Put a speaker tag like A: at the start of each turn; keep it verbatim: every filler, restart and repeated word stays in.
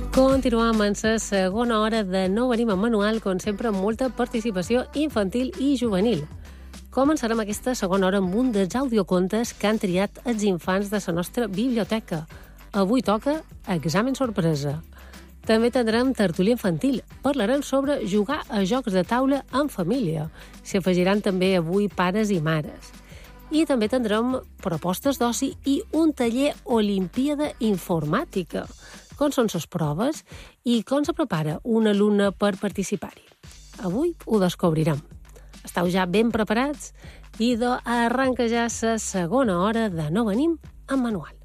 A: Continuem en la segona hora de Nou Venim amb Manual, com sempre, amb molta participació infantil i juvenil. Començarem aquesta segona hora amb un dels audiocontes que han triat els infants de la nostra biblioteca. Avui toca examen sorpresa. També tindrem tertúlia infantil. Parlarem sobre jugar a jocs de taula en família. S'hi afegiran també avui pares i mares. I també tindrem propostes d'oci i un taller Olimpíada Informàtica. Com són les proves i com se prepara un alumne per participar-hi. Avui ho descobrirem. Esteu ja ben preparats? I arranca ja la segona hora de Nou Venim amb Manual.